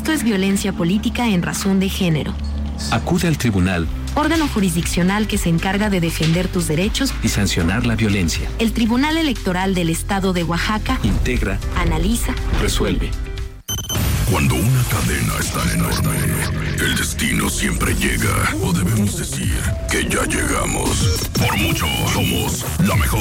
Esto es violencia política en razón de género. Acude al tribunal, Órgano jurisdiccional que se encarga de defender tus derechos y sancionar la violencia. El Tribunal Electoral del Estado de Oaxaca Integra, analiza, resuelve. Cuando una cadena es tan enorme, el destino siempre llega. O debemos decir que ya llegamos. Por mucho, somos la mejor.